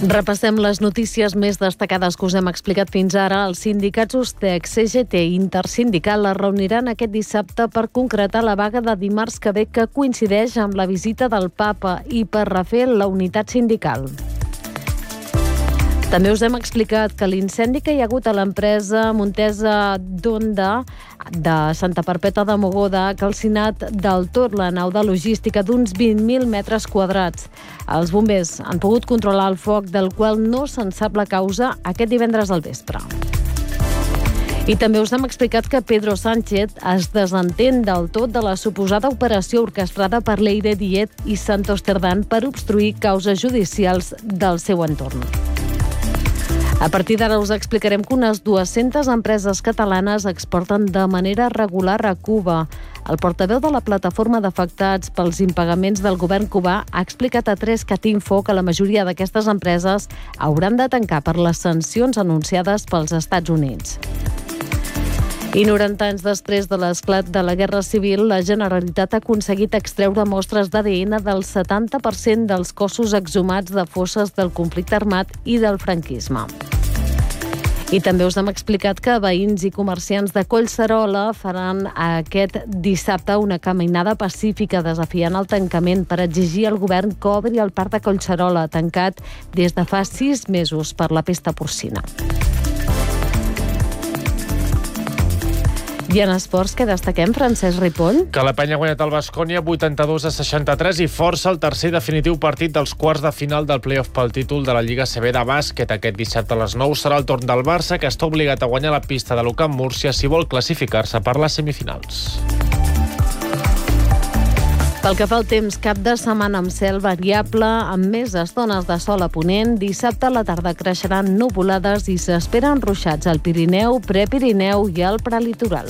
Repassem les notícies més destacades que us hem explicat fins ara. Els sindicats USTEC, CGT i Intersindical es reuniran aquest dissabte per concretar la vaga de dimarts que ve, que coincideix amb la visita del Papa, i per refer la unitat sindical. També us hem explicat que l'incendi que hi ha hagut a l'empresa Montesa d'Onda de Santa Perpètua de Mogoda ha calcinat del tot la nau de logística d'uns 20.000 metres quadrats. Els bombers han pogut controlar el foc, del qual no se'n sap la causa, aquest divendres al vespre. I també us hem explicat que Pedro Sánchez es desentén del tot de la suposada operació orquestrada per Leire Diet i Santos Cerdán per obstruir causes judicials del seu entorn. A partir d'ara us explicarem que unes 200 empreses catalanes exporten de manera regular a Cuba. El portaveu de la plataforma d'afectats pels impagaments del govern cubà ha explicat a 3catinfo que la majoria d'aquestes empreses hauran de tancar per les sancions anunciades pels Estats Units. I 90 anys després de l'esclat de la Guerra Civil, la Generalitat ha aconseguit extreure mostres d'ADN del 70% dels cossos exhumats de fosses del conflicte armat i del franquisme. I també us hem explicat que veïns i comerciants de Collserola faran aquest dissabte una caminada pacífica desafiant el tancament per exigir al govern que obri el parc de Collserola, tancat des de fa 6 mesos per la pesta porcina. I en esports, què destaquem, Francesc Ripoll? Que la Penya ha guanyat el Baskonia 82-63 i força el tercer definitiu partit dels quarts de final del play-off pel títol de la Lliga CB de bàsquet. Aquest dissabte a les 9 serà el torn del Barça, que està obligat a guanyar la pista de l'Ucamp Múrcia si vol classificar-se per les semifinals. Pel que fa al temps, cap de setmana amb cel variable, amb més estones de sol a ponent. Dissabte a la tarda creixeran nuvolades i s'esperen ruixats al Pirineu, Prepirineu i al prelitoral.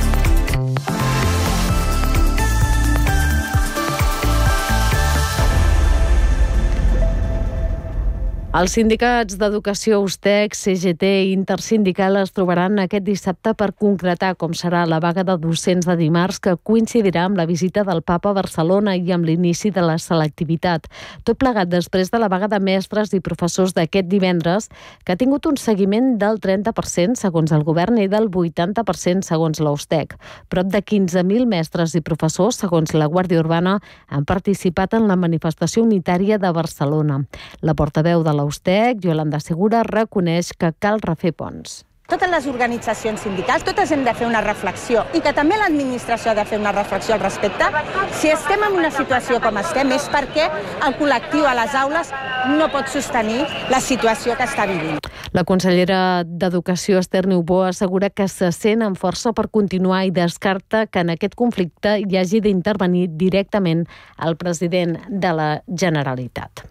Els sindicats d'educació USTEC, CGT i Intersindical es trobaran aquest dissabte per concretar com serà la vaga de docents de dimarts, que coincidirà amb la visita del Papa a Barcelona i amb l'inici de la selectivitat. Tot plegat després de la vaga de mestres i professors d'aquest divendres, que ha tingut un seguiment del 30% segons el govern i del 80% segons la USTEC. Prop de 15.000 mestres i professors, segons la Guàrdia Urbana, han participat en la manifestació unitària de Barcelona. La portaveu de la USTEC, Yolanda Segura, reconeix que cal refer ponts. Totes les organitzacions sindicals, totes hem de fer una reflexió, i que també l'administració ha de fer una reflexió al respecte. Si estem en una situació com estem és perquè el col·lectiu a les aules no pot sostenir la situació que està vivint. La consellera d'Educació, Esther Niubó, assegura que se sent amb força per continuar i descarta que en aquest conflicte hi hagi d'intervenir directament el president de la Generalitat.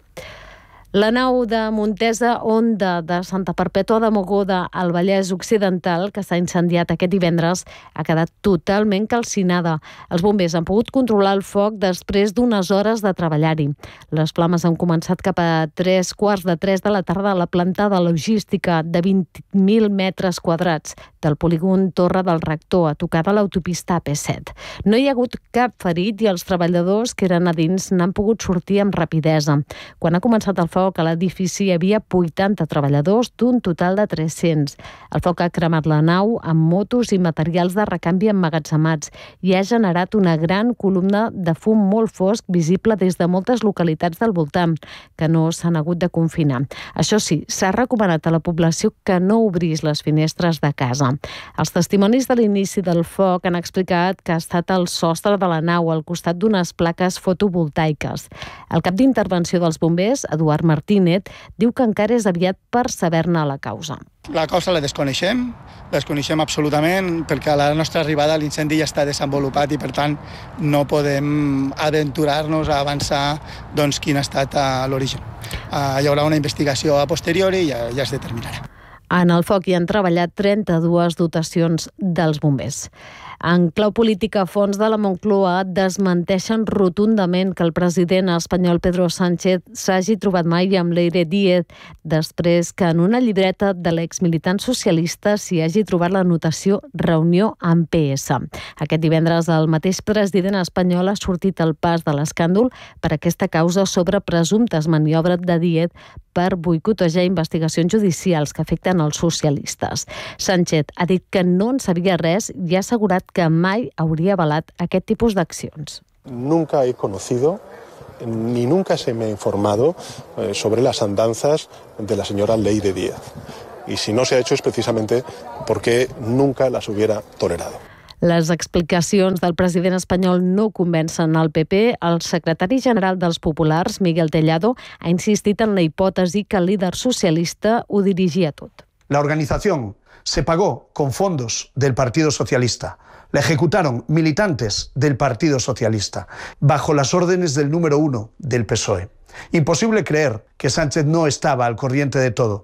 La nau de Montesa Onda de Santa Perpètua de Mogoda al Vallès Occidental, que s'ha incendiat aquest divendres, ha quedat totalment calcinada. Els bombers han pogut controlar el foc després d'unes hores de treballar-hi. Les flames han començat cap a 2:45 de la tarda a la planta de logística de 20.000 metres quadrats del polígon Torre del Rector, a tocar de l'autopista AP7. No hi ha hagut cap ferit i els treballadors que eren a dins n'han pogut sortir amb rapidesa. Quan ha començat el foc, a l'edifici hi havia 80 treballadors d'un total de 300. El foc ha cremat la nau amb motos i materials de recanvi emmagatzemats i ha generat una gran columna de fum molt fosc visible des de moltes localitats del voltant, que no s'han hagut de confinar. Això sí, s'ha recomanat a la població que no obrís les finestres de casa. Els testimonis de l'inici del foc han explicat que ha estat al sostre de la nau, al costat d'unes plaques fotovoltaiques. El cap d'intervenció dels bombers, Eduard Martínez, diu que encara és aviat per saber-ne la causa. La causa la desconeixem absolutament, perquè a la nostra arribada l'incendi ja està desenvolupat i, per tant, no podem aventurar-nos a avançar quin ha estat l'origen. Hi haurà una investigació a posteriori i ja es determinarà. En el foc hi han treballat 32 dotacions dels bombers. En clau política, fonts de la Moncloa desmenteixen rotundament que el president espanyol Pedro Sánchez s'hagi trobat mai amb Leire Díez, després que en una llibreta de l'exmilitant socialista s'hi hagi trobat la notació reunió amb PS. Aquest divendres el mateix president espanyol ha sortit al pas de l'escàndol per aquesta causa sobre presumptes maniobres de Díez per boicotejar investigacions judicials que afecten els socialistes. Sánchez ha dit que no en sabia res i ha assegurat que mai hauria avalat aquest tipus d'accions. Nunca he conocido ni nunca se me ha informado sobre las andanzas de la señora Leyde Díaz. Y si no se ha hecho es precisamente porque nunca las hubiera tolerado. Les explicacions del president espanyol no convencen el PP. El secretari general dels Populars, Miguel Tellado, ha insistit en la hipòtesi que el líder socialista ho dirigia tot. La organización se pagó con fondos del Partido Socialista. La ejecutaron militantes del Partido Socialista, bajo las órdenes del número 1 del PSOE. Imposible creer que Sánchez no estaba al corriente de todo.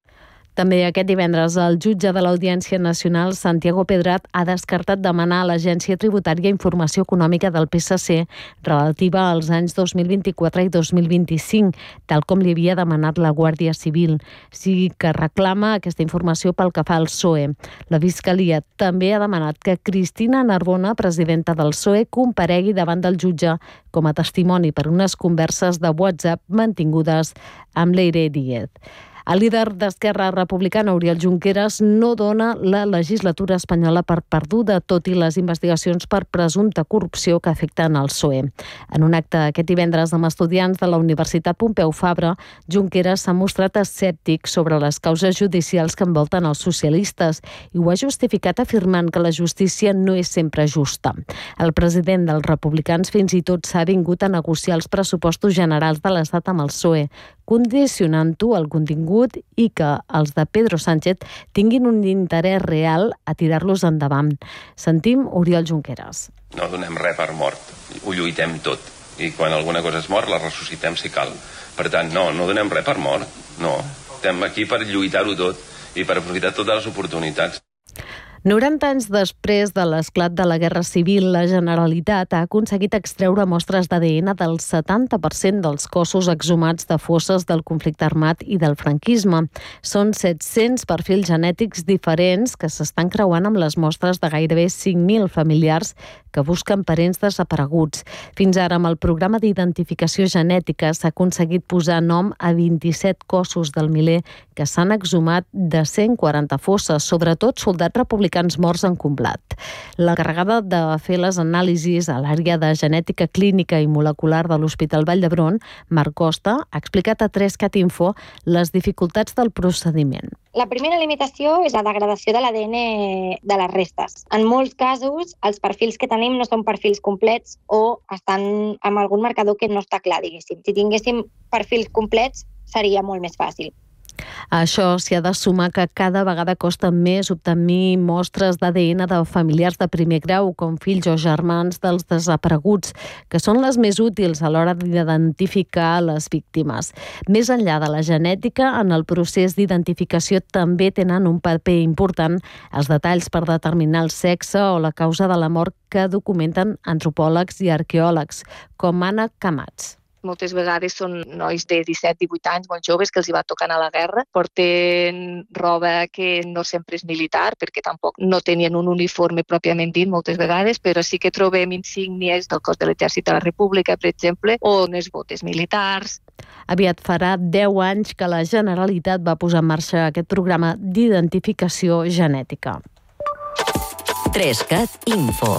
També aquest divendres el jutge de l'Audiència Nacional, Santiago Pedret, ha descartat demanar a l'Agència Tributària informació econòmica del PSC relativa als anys 2024 i 2025, tal com li havia demanat la Guàrdia Civil. Sí que reclama aquesta informació pel que fa al PSOE. La Fiscalia també ha demanat que Cristina Narbona, presidenta del PSOE, comparegui davant del jutge com a testimoni per unes converses de WhatsApp mantingudes amb Leyde Díaz. El líder d'Esquerra Republicana, Oriol Junqueras, no dona la legislatura espanyola per perduda, tot i les investigacions per presumpta corrupció que afecten el PSOE. En un acte aquest divendres amb estudiants de la Universitat Pompeu Fabra, Junqueras s'ha mostrat escèptic sobre les causes judicials que envolten els socialistes i ho ha justificat afirmant que la justícia no és sempre justa. El president dels republicans fins i tot s'ha vingut a negociar els pressupostos generals de l'Estat amb el PSOE, condicionant-ho al contingut i que els de Pedro Sánchez tinguin un interès real a tirar-los endavant. Sentim Oriol Junqueras. No donem res per mort, ho lluitem tot. I quan alguna cosa és mort, la ressuscitem si cal. Per tant, no donem res per mort, no. Estem aquí per lluitar-ho tot i per aprofitar totes les oportunitats. 90 anys després de l'esclat de la Guerra Civil, la Generalitat ha aconseguit extreure mostres d'ADN del 70% dels cossos exhumats de fosses del conflicte armat i del franquisme. Són 700 perfils genètics diferents que s'estan creuant amb les mostres de gairebé 5.000 familiars que busquen parents desapareguts. Fins ara, amb el programa d'identificació genètica, s'ha aconseguit posar nom a 27 cossos del miler que s'han exhumat de 140 fosses, sobretot soldats republicans morts en combat. L'encarregada de fer les anàlisis a l'àrea de genètica clínica i molecular de l'Hospital Vall d'Hebron, Marc Costa, ha explicat a 3CAT Info les dificultats del procediment. La primera limitació és la degradació de l'ADN de les restes. En molts casos, els perfils que tenim no són perfils complets o estan amb algun marcador que no està clar, diguéssim. Si tinguéssim perfils complets, seria molt més fàcil. A això s'hi ha de sumar que cada vegada costa més obtenir mostres d'ADN de familiars de primer grau, com fills o germans dels desapareguts, que són les més útils a l'hora d'identificar les víctimes. Més enllà de la genètica, en el procés d'identificació també tenen un paper important els detalls per determinar el sexe o la causa de la mort que documenten antropòlegs i arqueòlegs, com Anna Camats. Moltes vegades són nois de 17-18 anys, molt joves, que els hi va tocant a la guerra. Porten roba que no sempre és militar, perquè tampoc no tenien un uniforme pròpiament dit moltes vegades, però sí que trobem insígnies del cos de l'Exèrcit de la República, per exemple, o unes botes militars. Aviat farà 10 anys que la Generalitat va posar en marxa aquest programa d'identificació genètica. 3CAT Info.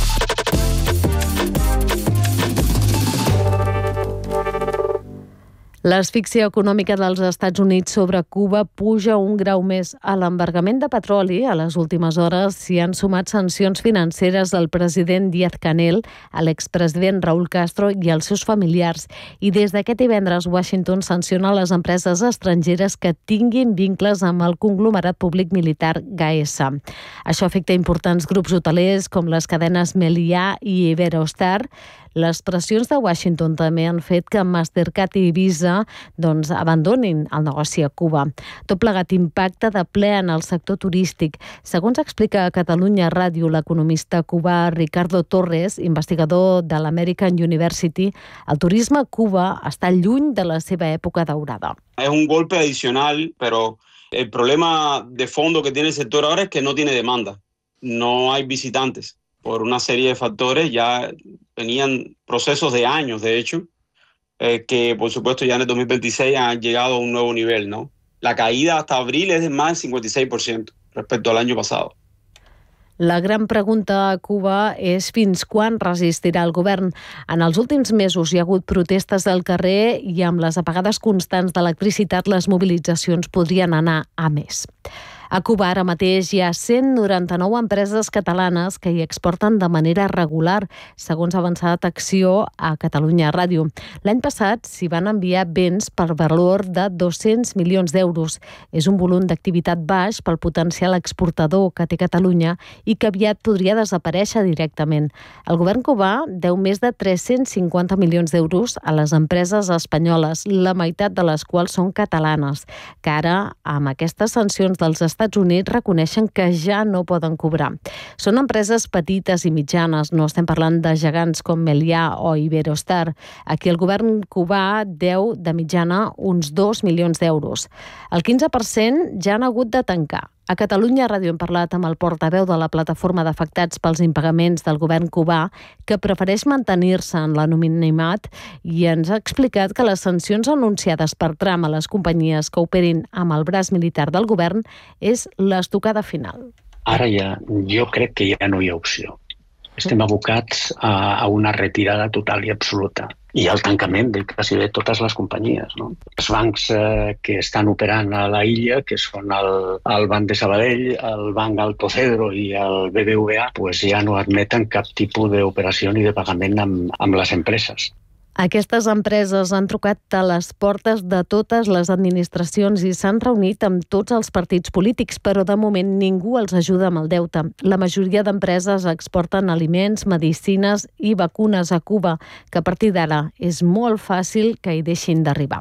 L'asfíxia econòmica dels Estats Units sobre Cuba puja un grau més. A l'embargament de petroli, a les últimes hores, s'hi han sumat sancions financeres al president Díaz-Canel, a l'expresident Raúl Castro i als seus familiars. I des d'aquest divendres, Washington sanciona les empreses estrangeres que tinguin vincles amb el conglomerat públic militar GAESA. Això afecta importants grups hotelers com les cadenes Meliá i Iberostar. Les pressions de Washington també han fet que Mastercard i Visa abandonin el negoci a Cuba. Tot plegat impacta de ple en el sector turístic. Segons explica a Catalunya Ràdio l'economista cubà Ricardo Torres, investigador de l'American University, el turisme a Cuba està lluny de la seva època daurada. Es un golpe adicional, pero el problema de fondo que tiene el sector ahora es que no tiene demanda. No hay visitantes. Por una serie de factores, ya venían procesos de años, de hecho, que por supuesto ya en el 2026 han llegado a un nuevo nivel, ¿no? La caída hasta abril es de más del 56% respecto al año pasado. La gran pregunta a Cuba és fins quan resistirà el govern. En els últims mesos hi ha hagut protestes al carrer i amb les apagades constants d'electricitat les mobilitzacions podrien anar a més. A Cuba ara mateix hi ha 199 empreses catalanes que hi exporten de manera regular, segons ha avançat Acció a Catalunya Ràdio. L'any passat s'hi van enviar béns per valor de 200 milions d'euros. És un volum d'activitat baix pel potencial exportador que té Catalunya i que aviat podria desaparèixer directament. El govern cubà deu més de 350 milions d'euros a les empreses espanyoles, la meitat de les quals són catalanes, que ara, amb aquestes sancions dels Estats Units, reconeixen que ja no poden cobrar. Són empreses petites i mitjanes, no estem parlant de gegants com Meliá o Iberostar. Aquí el govern cubà deu de mitjana uns 2 milions d'euros. El 15% ja han hagut de tancar. A Catalunya Ràdio hem parlat amb el portaveu de la plataforma d'afectats pels impagaments del govern cubà, que prefereix mantenir-se en l'anonimat, i ens ha explicat que les sancions anunciades per Trump a les companyies que operin amb el braç militar del govern és l'estocada final. Ara jo crec que ja no hi ha opció. Estem abocats a una retirada total i absoluta i al tancament de quasi bé totes les companyies, no? Els bancs que estan operant a la illa, que són el Banc de Sabadell, el Banc Alto Cedro i el BBVA, pues ja no admeten cap tipus d'operació ni de pagament amb les empreses. Aquestes empreses han trucat a les portes de totes les administracions i s'han reunit amb tots els partits polítics, però de moment ningú els ajuda amb el deute. La majoria d'empreses exporten aliments, medicines i vacunes a Cuba, que a partir d'ara és molt fàcil que hi deixin d'arribar.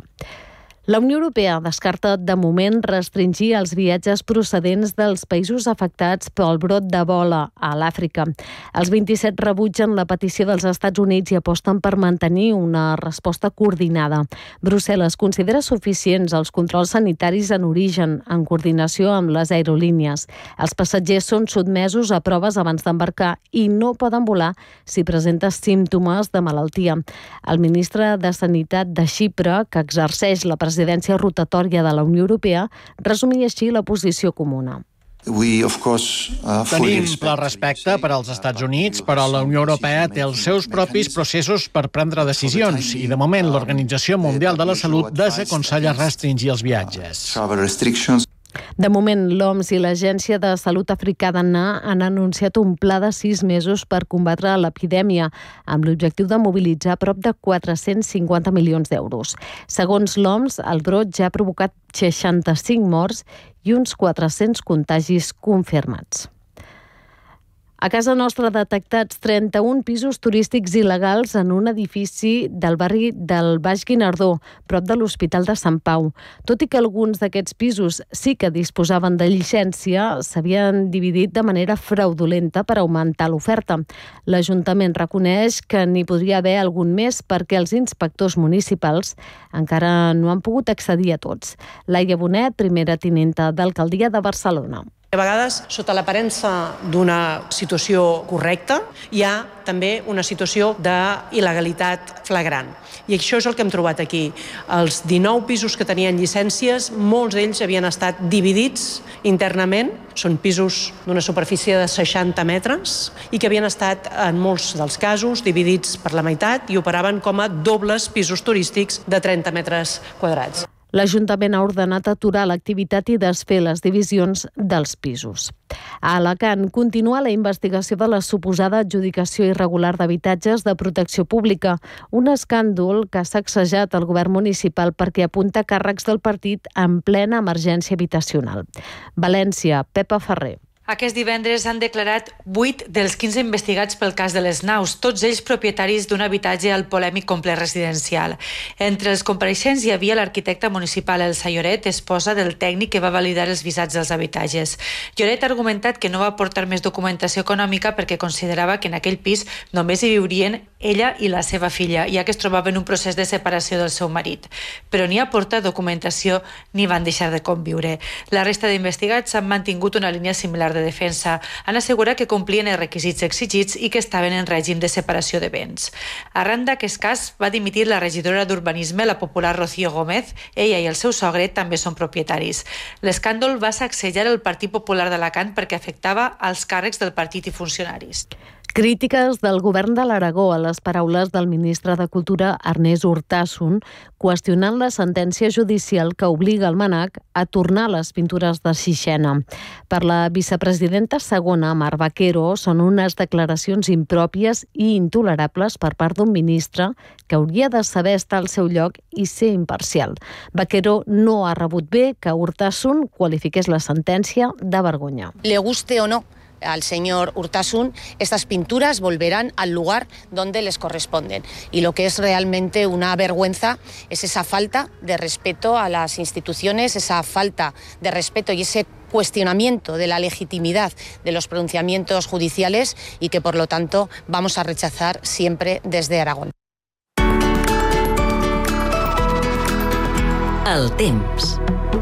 La Unió Europea descarta de moment restringir els viatges procedents dels països afectats pel brot d'Ebola a l'Àfrica. Els 27 rebutgen la petició dels Estats Units i aposten per mantenir una resposta coordinada. Brussel·les considera suficients els controls sanitaris en origen, en coordinació amb les aerolínies. Els passatgers són sotmesos a proves abans d'embarcar i no poden volar si presenten símptomes de malaltia. El ministre de Sanitat de Xipre, que exerceix la presidència rotatòria de la Unió Europea, resumia així la posició comuna. Tenim ple respecte per als Estats Units, però la Unió Europea té els seus propis processos per prendre decisions i, de moment, l'Organització Mundial de la Salut desaconsella restringir els viatges. De moment, l'OMS i l'Agència de Salut Africana han anunciat un pla de 6 mesos per combatre l'epidèmia, amb l'objectiu de mobilitzar prop de 450 milions d'euros. Segons l'OMS, el brot ja ha provocat 65 morts i uns 400 contagis confirmats. A casa nostra detectats 31 pisos turístics il·legals en un edifici del barri del Baix Guinardó, prop de l'Hospital de Sant Pau. Tot i que alguns d'aquests pisos sí que disposaven de llicència, s'havien dividit de manera fraudulenta per augmentar l'oferta. L'Ajuntament reconeix que n'hi podria haver algun més perquè els inspectors municipals encara no han pogut accedir a tots. Laia Bonet, primera tinenta d'Alcaldia de Barcelona. A vegades, sota l'aparença d'una situació correcta, hi ha també una situació d'il·legalitat flagrant. I això és el que hem trobat aquí. Els 19 pisos que tenien llicències, molts d'ells havien estat dividits internament. Són pisos d'una superfície de 60 metres i que havien estat, en molts dels casos, dividits per la meitat i operaven com a dobles pisos turístics de 30 metres quadrats. L'Ajuntament ha ordenat aturar l'activitat i desfer les divisions dels pisos. A Alacant continua la investigació de la suposada adjudicació irregular d'habitatges de protecció pública, un escàndol que ha sacsejat el govern municipal perquè apunta càrrecs del partit en plena emergència habitacional. València, Pepa Ferrer. Aquest divendres han declarat 8 dels 15 investigats pel cas de les naus, tots ells propietaris d'un habitatge al polèmic complex residencial. Entre els compareixents hi havia l'arquitecte municipal Elsa Lloret, esposa del tècnic que va validar els visats dels habitatges. Lloret ha argumentat que no va aportar més documentació econòmica perquè considerava que en aquell pis només hi viurien ella i la seva filla, ja que es trobava en un procés de separació del seu marit. Però ni aporta documentació ni van deixar de conviure. La resta d'investigats han mantingut una línia similar de defensa. Han assegurat que complien els requisits exigits i que estaven en règim de separació de béns. Arran d'aquest cas va dimitir la regidora d'Urbanisme, la popular Rocío Gómez. Ella i el seu sogre també són propietaris. L'escàndol va sacsejar el Partit Popular d'Alacant perquè afectava als càrrecs del partit i funcionaris. Crítiques del govern de l'Aragó a les paraules del ministre de Cultura, Ernest Urtasun, qüestionant la sentència judicial que obliga el MNAC a tornar les pintures de Sixena. Per la vicepresidenta segona, Mar Vaquero, són unes declaracions impròpies i intolerables per part d'un ministre que hauria de saber estar al seu lloc i ser imparcial. Vaquero no ha rebut bé que Urtasun qualifiqués la sentència de vergonya. Le guste o no al señor Urtasun, estas pinturas volverán al lugar donde les corresponden. Y lo que es realmente una vergüenza es esa falta de respeto a las instituciones, esa falta de respeto y ese cuestionamiento de la legitimidad de los pronunciamientos judiciales y que, por lo tanto, vamos a rechazar siempre desde Aragón. El temps.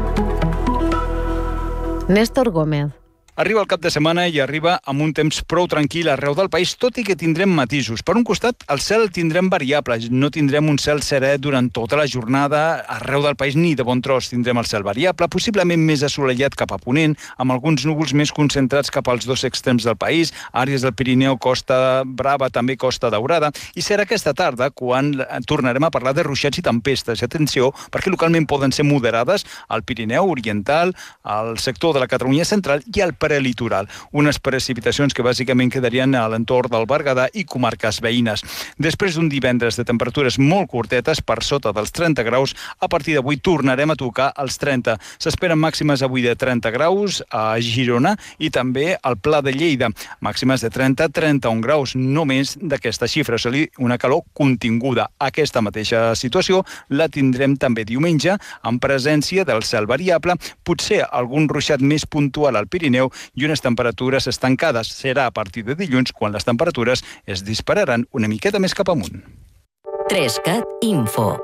Néstor Gómez. Arriba el cap de setmana i arriba amb un temps prou tranquil arreu del país, tot i que tindrem matisos. Per un costat, el cel tindrem variable, no tindrem un cel serè durant tota la jornada arreu del país, ni de bon tros. Tindrem el cel variable, possiblement més assolellat cap a ponent, amb alguns núvols més concentrats cap als dos extrems del país, àrees del Pirineu, Costa Brava, també Costa Daurada, i serà aquesta tarda quan tornarem a parlar de ruixats i tempestes. Atenció, perquè localment poden ser moderades al Pirineu Oriental, al sector de la Catalunya Central i al prelitoral. Unes precipitacions que bàsicament quedarien a l'entorn del Berguedà i comarques veïnes. Després d'un divendres de temperatures molt curtetes, per sota dels 30 graus, a partir d'avui tornarem a tocar els 30. S'esperen màximes avui de 30 graus a Girona i també al Pla de Lleida. Màximes de 30-31 graus, no més d'aquesta xifra, és a dir, una calor continguda. Aquesta mateixa situació la tindrem també diumenge, en presència del cel variable, potser algun ruixat més puntual al Pirineu i unes temperatures estancades. Serà a partir de dilluns quan les temperatures es dispararan una miqueta més cap amunt. 3CAT Info.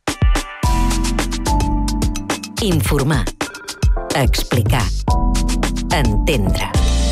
Informar. Explicar. Entendre.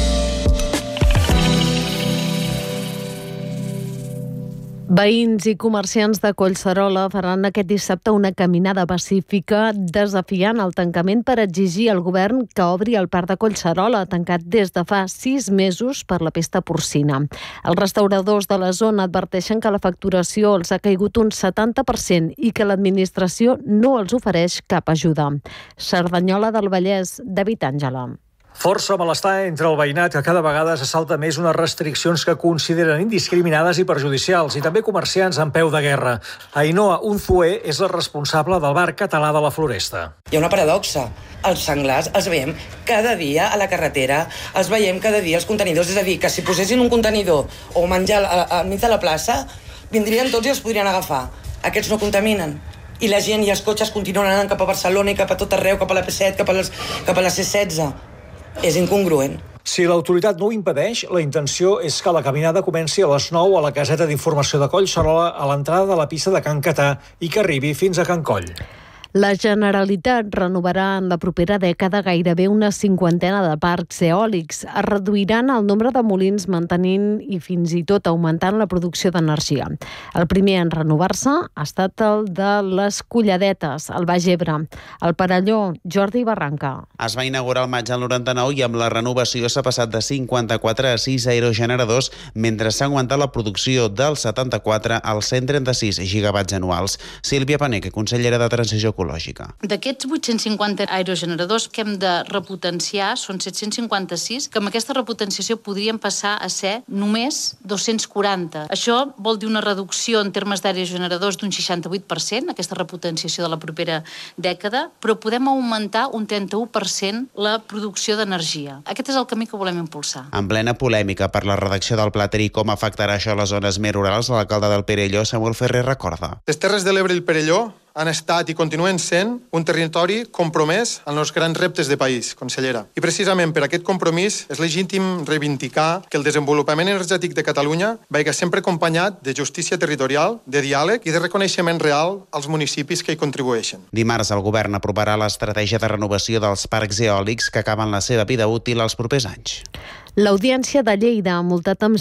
Veïns i comerciants de Collserola faran aquest dissabte una caminada pacífica desafiant el tancament per exigir al govern que obri el parc de Collserola, tancat des de fa 6 mesos per la pesta porcina. Els restauradors de la zona adverteixen que la facturació els ha caigut un 70% i que l'administració no els ofereix cap ajuda. Cerdanyola del Vallès, David Àngela. Força malestar entre el veïnat, que cada vegada se salta més unes restriccions que consideren indiscriminades i perjudicials, i també comerciants en peu de guerra. Ainhoa Unzué és la responsable del bar català de la Floresta. Hi ha una paradoxa. Els senglars els veiem cada dia a la carretera, els veiem cada dia als contenidors, és a dir, que si posessin un contenidor o menjar al mig de la plaça, vindrien tots i els podrien agafar. Aquests no contaminen. I la gent i els cotxes continuen anant cap a Barcelona i cap a tot arreu, cap a la P7, cap a la C16. És incongruent. Si l'autoritat no ho impedeix, la intenció és que la caminada comenci a les 9 a la caseta d'informació de Collserola, a l'entrada de la pista de Can Catà, i que arribi fins a Can Coll. La Generalitat renovarà en la propera dècada gairebé una 50ena de parcs eòlics. Es reduiran el nombre de molins mantenint i fins i tot augmentant la producció d'energia. El primer en renovar-se ha estat el de les Colladetes, al Baix Ebre. El Perelló, Jordi Barranca. Es va inaugurar al maig del 99 i amb la renovació s'ha passat de 54 a 6 aerogeneradors, mentre s'ha augmentat la producció dels 74 als 136 gigawatts anuals. Sílvia Paneque, consellera de Transició Ecològica. D'aquests 850 aerogeneradors que hem de repotenciar, són 756, que amb aquesta repotenciació podrien passar a ser només 240. Això vol dir una reducció en termes d'aerogeneradors d'un 68%, aquesta repotenciació de la propera dècada, però podem augmentar un 31% la producció d'energia. Aquest és el camí que volem impulsar. En plena polèmica per la redacció del Pla Ter i com afectarà això a les zones més rurals, l'alcalde del Perelló, Samuel Ferrer, recorda. Les Terres de l'Ebre i el Perelló han estat i continuen sent un territori compromès amb els grans reptes de país, consellera. I precisament per aquest compromís és legítim reivindicar que el desenvolupament energètic de Catalunya vagi sempre acompanyat de justícia territorial, de diàleg i de reconeixement real als municipis que hi contribueixen. Dimarts el govern aprovarà l'estratègia de renovació dels parcs eòlics que acaben la seva vida útil els propers anys. L'Audiència de Lleida ha multat amb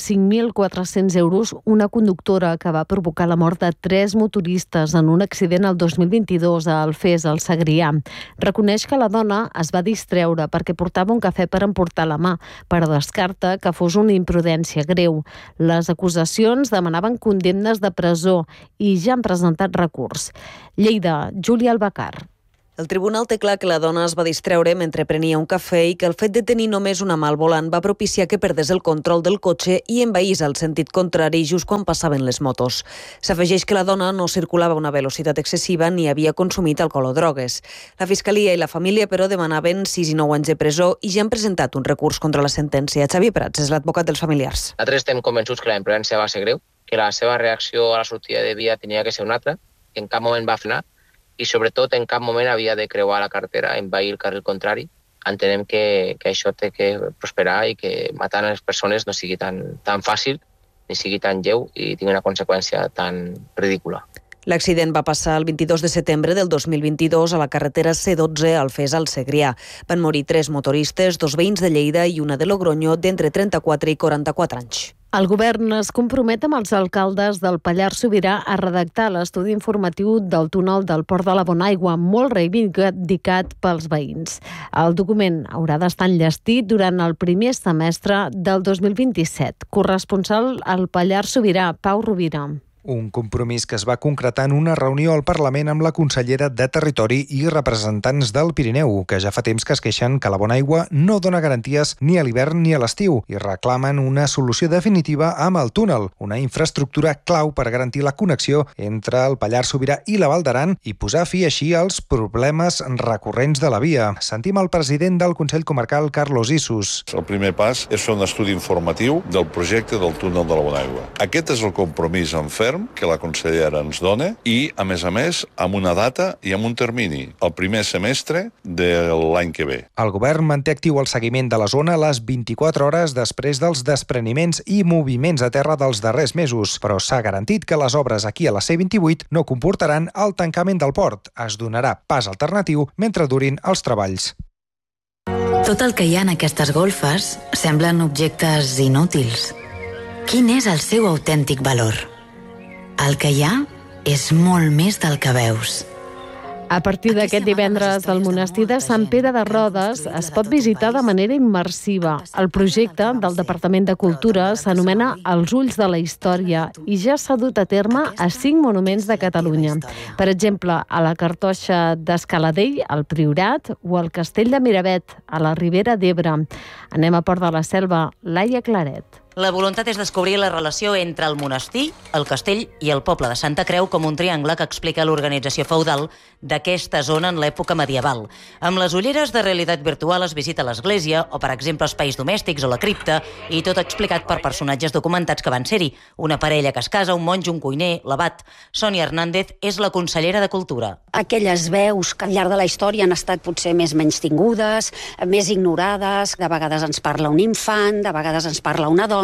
5.400 euros una conductora que va provocar la mort de 3 motoristes en un accident el 2022 a Alfés, al Segrià. Reconeix que la dona es va distreure perquè portava un cafè per emportar a la mà, però descarta que fos una imprudència greu. Les acusacions demanaven condemnes de presó i ja han presentat recurs. Lleida, Júlia Albacar. El tribunal té clar que la dona es va distreure mentre prenia un cafè i que el fet de tenir només una mà al volant va propiciar que perdés el control del cotxe i envaís al sentit contrari just quan passaven les motos. S'afegeix que la dona no circulava a una velocitat excessiva ni havia consumit alcohol o drogues. La Fiscalia i la família, però, demanaven 6 i 9 anys de presó i ja han presentat un recurs contra la sentència. Xavier Prats és l'advocat dels familiars. Nosaltres estem convençuts que la imprudència va ser greu, que la seva reacció a la sortida de via tenia que ser una altra, que en cap moment va frenar i sobretot en cap moment havia de creuar la carretera, envair el carril contrari. Entenem que això té que prosperar i que matar les persones no sigui tan fàcil, ni sigui tan lleu i tingui una conseqüència tan ridícula. L'accident va passar el 22 de setembre del 2022 a la carretera C12 a Alfés, al Segrià. Van morir 3 motoristes, 2 veïns de Lleida i una de Logroño d'entre 34 i 44 anys. El govern es compromet amb els alcaldes del Pallars Sobirà a redactar l'estudi informatiu del túnel del Port de la Bonaigua, molt reivindicat pels veïns. El document haurà d'estar enllestit durant el primer semestre del 2027. Corresponsal al Pallars Sobirà, Pau Rovira. Un compromís que es va concretar en una reunió al Parlament amb la consellera de Territori i representants del Pirineu, que ja fa temps que es queixen que la Bonaigua no dona garanties ni a l'hivern ni a l'estiu i reclamen una solució definitiva amb el túnel, una infraestructura clau per garantir la connexió entre el Pallars Sobirà i la Val d'Aran i posar fi així als problemes recurrents de la via. Sentim el president del Consell Comarcal, Carlos Issus. El primer pas és fer un estudi informatiu del projecte del túnel de la Bonaigua. Aquest és el compromís en ferm que la consellera ens dona i, a més, amb una data i amb un termini, el primer semestre de l'any que ve. El govern manté actiu el seguiment de la zona les 24 hores després dels despreniments i moviments a terra dels darrers mesos, però s'ha garantit que les obres aquí a la C28 no comportaran el tancament del port. Es donarà pas alternatiu mentre durin els treballs. Tot el que hi ha en aquestes golfes semblen objectes inútils. Quin és el seu autèntic valor? El que hi ha és molt més del que veus. A partir d'aquest divendres, el monestir de Sant Pere de Rodes es pot visitar de manera immersiva. El projecte del Departament de Cultura s'anomena Els ulls de la història i ja s'ha dut a terme a 5 monuments de Catalunya. Per exemple, a la Cartoixa d'Escaladell, al Priorat, o al Castell de Miravet, a la Ribera d'Ebre. Anem a Port de la Selva, Laia Claret. La voluntat és descobrir la relació entre el monestir, el castell i el poble de Santa Creu com un triangle que explica l'organització feudal d'aquesta zona en l'època medieval. Amb les ulleres de realitat virtual es visita l'església o, per exemple, espais domèstics o la cripta, i tot explicat per personatges documentats que van ser-hi. Una parella que es casa, un monjo, un cuiner, l'abat. Sònia Hernández és la consellera de Cultura. Aquelles veus que al llarg de la història han estat potser més menystingudes, més ignorades, de vegades ens parla un infant, de vegades ens parla una dona,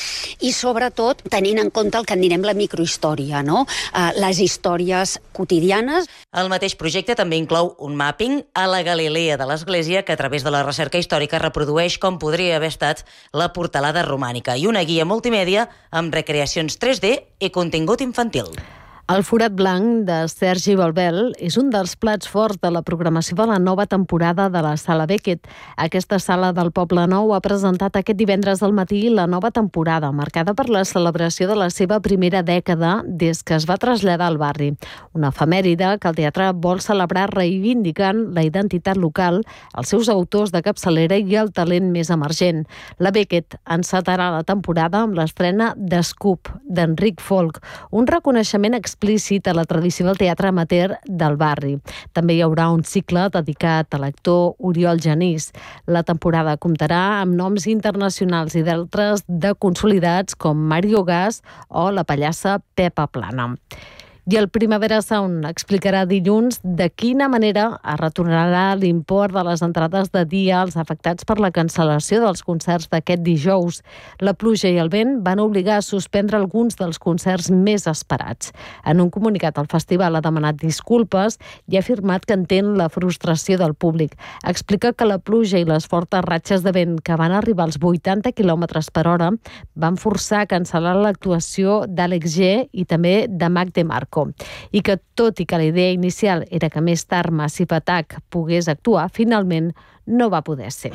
i sobretot tenint en compte el que en direm la microhistòria, no? Les històries quotidianes. El mateix projecte també inclou un mapping a la Galilea de l'Església que a través de la recerca històrica reprodueix com podria haver estat la portalada romànica i una guia multimèdia amb recreacions 3D i contingut infantil. El forat blanc de Sergi Balbel és un dels plats forts de la programació de la nova temporada de la Sala Beckett. Aquesta sala del Poble Nou ha presentat aquest divendres al matí la nova temporada, marcada per la celebració de la seva primera dècada des que es va traslladar al barri. Una efemèride que el teatre vol celebrar reivindicant la identitat local, els seus autors de capçalera i el talent més emergent. La Beckett encetarà la temporada amb l'estrena d'Scoop, d'Enric Folk, un reconeixement explícit a la tradició del teatre amateur del barri. També hi haurà un cicle dedicat a l'actor Oriol Genís. La temporada comptarà amb noms internacionals i d'altres de consolidats com Mario Gas o la pallassa Pepa Plana. I el Primavera Sound explicarà dilluns de quina manera es retornarà l'import de les entrades de dia als afectats per la cancel·lació dels concerts d'aquest dijous. La pluja i el vent van obligar a suspendre alguns dels concerts més esperats. En un comunicat, el festival ha demanat disculpes i ha afirmat que entén la frustració del públic. Explica que la pluja i les fortes ratxes de vent que van arribar als 80 km per hora van forçar a cancel·lar l'actuació d'Àlex G i també de Mac DeMarco. I que, tot i que la idea inicial era que més tard Massive Attack pogués actuar, finalment no va poder ser.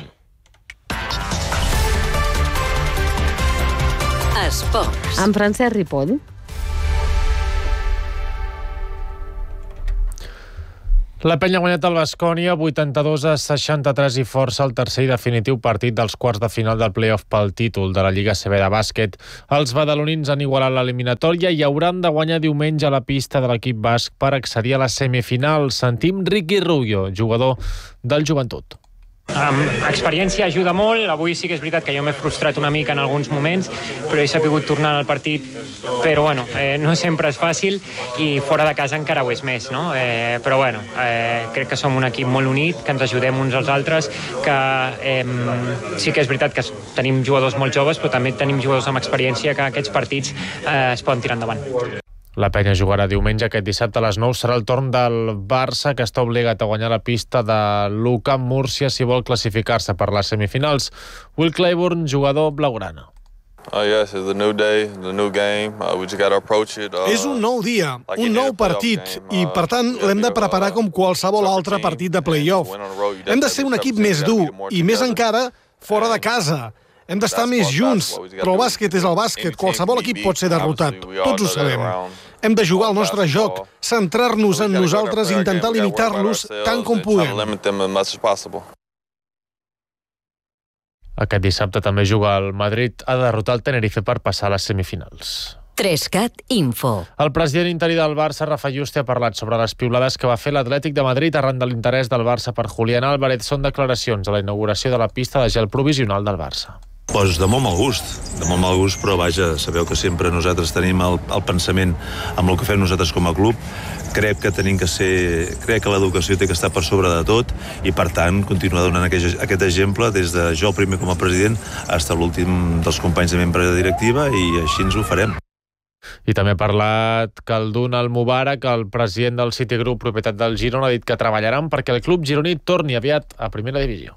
Esports. En Francesc Ripoll. La penya ha guanyat el Baskonia 82-63 i força el tercer i definitiu partit dels quarts de final del play-off pel títol de la Lliga CB de bàsquet. Els badalonins han igualat l'eliminatòria i hauran de guanyar diumenge a la pista de l'equip basc per accedir a la semifinal. Sentim Ricky Rubio, jugador del Joventut. Experiència ajuda molt. Avui sí que és veritat que jo m'he frustrat una mica en alguns moments, però he sabut tornar al partit, però bueno, no sempre és fàcil i fora de casa encara ho és més, no? Però bueno, crec que som un equip molt unit, que ens ajudem uns als altres, que sí que és veritat que tenim jugadors molt joves, però també tenim jugadors amb experiència que aquests partits es poden tirar endavant. La penya jugarà diumenge. Aquest dissabte a les 9 serà el torn del Barça, que està obligat a guanyar la pista de l'UCAM Múrcia si vol classificar-se per les semifinals. Will Clayburn, jugador blaugrana. És un nou dia, un nou partit, i per tant l'hem de preparar com qualsevol altre partit de play-off. Hem de ser un equip més dur, i més encara fora de casa. Hem d'estar més junts, però el bàsquet és el bàsquet. Qualsevol equip pot ser derrotat, tots ho sabem. Hem de jugar el nostre joc, centrar-nos en nosaltres i intentar limitar-los tant com puguem. Aquest dissabte també juga el Madrid a derrotar el Tenerife per passar a les semifinals. 3CAT Info. El president interí del Barça, Rafa Juste, ha parlat sobre les piulades que va fer l'Atlètic de Madrid arran de l'interès del Barça per Julián Álvarez. Són declaracions a la inauguració de la pista de gel provisional del Barça. Pues de molt mal gust, però vaja, sabeu que sempre nosaltres tenim el pensament amb el que fem nosaltres com a club. Crec que l'educació té que estar per sobre de tot i, per tant, continuar donant aquest exemple des de jo primer com a president fins a l'últim dels companys de membre directiva, i així ens ho farem. I també ha parlat Khaldun Al-Mubarak, el president del Citigroup, propietat del Girona, ha dit que treballaran perquè el club gironí torni aviat a primera divisió.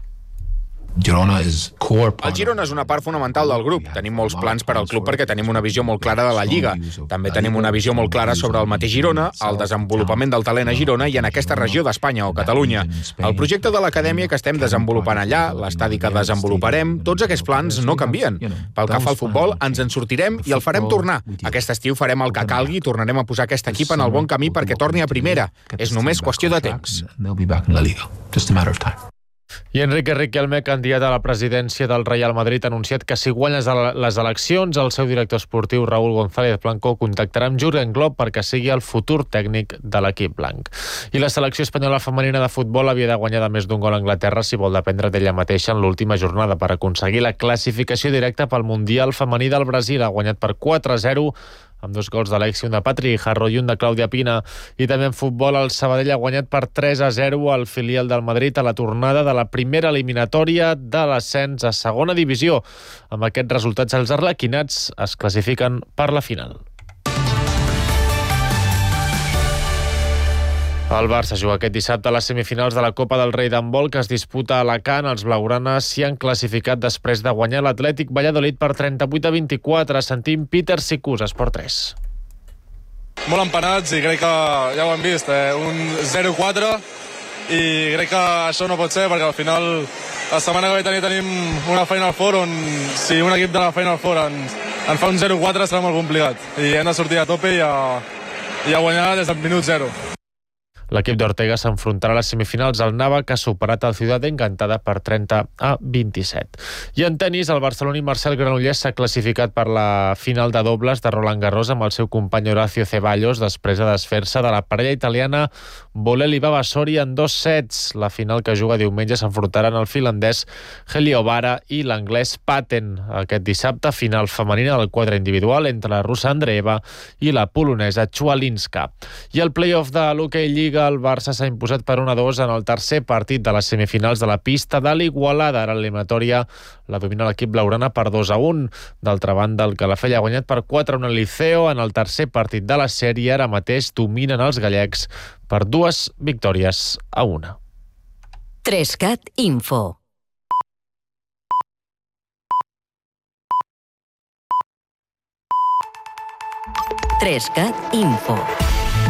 El Girona és una part fonamental del grup. Tenim molts plans per al club perquè tenim una visió molt clara de la Lliga. També tenim una visió molt clara sobre el mateix Girona, el desenvolupament del talent a Girona i en aquesta regió d'Espanya o Catalunya. El projecte de l'acadèmia que estem desenvolupant allà, l'estadi que desenvoluparem, tots aquests plans no canvien. Pel que fa al futbol, ens en sortirem i el farem tornar. Aquest estiu farem el que calgui i tornarem a posar aquest equip en el bon camí perquè torni a primera. És només qüestió de temps. I Enrique Riquelme, candidat a la presidència del Real Madrid, ha anunciat que si guanya les eleccions, el seu director esportiu, Raúl González Blanco, contactarà amb Jürgen Klopp perquè sigui el futur tècnic de l'equip blanc. I la selecció espanyola femenina de futbol havia de guanyar de més d'un gol a Anglaterra si vol dependre d'ella mateixa en l'última jornada per aconseguir la classificació directa pel Mundial femení del Brasil. Ha guanyat per 4-0 amb 2 gols d'Alexi, un de Patri Jarro i un de Clàudia Pina. I també en futbol, el Sabadell ha guanyat per 3-0 al filial del Madrid a la tornada de la primera eliminatòria de l'ascens a segona divisió. Amb aquests resultats, els arlequinats es classifiquen per la final. El Barça juga aquest dissabte a les semifinals de la Copa del Rei d'handbol que es disputa a Alacant. Els blaugranes s'hi han classificat després de guanyar l'Atlètic Valladolid per 38-24. Sentim Peter Sicús, Esport 3. Molt empanats i crec que ja ho hem vist, un 0-4 i crec que això no pot ser perquè al final la setmana que ve tenim una Final Four on si un equip de la Final Four en fa un 0-4 serà molt complicat i hem de sortir a tope i a guanyar des del minut 0. L'equip d'Ortega s'enfrontarà a les semifinals al Nava, que ha superat el Ciudad Encantada per 30-27. I en tenis, el barceloní Marcel Granollers s'ha classificat per la final de dobles de Roland Garros amb el seu company Horacio Ceballos després de desfer-se de la parella italiana Bolelli Vavasori en 2 sets. La final, que juga diumenge, s'enfrontaran el finlandès Heliovara i l'anglès Patten. Aquest dissabte, final femenina del quadre individual entre la russa Andreeva i la polonesa Chwalinska. I el play-off de l'Hockey Lliga, el Barça s'ha imposat per 1-2 en el tercer partit de les semifinals de la pista de l'Igualada. Ara l'eliminatòria la domina l'equip blaugrana per 2-1. D'altra banda, el Calafell ha guanyat per 4-1 al Liceo en el tercer partit de la sèrie. Ara mateix dominen els gallecs per 2-1. 3CAT Info. Info.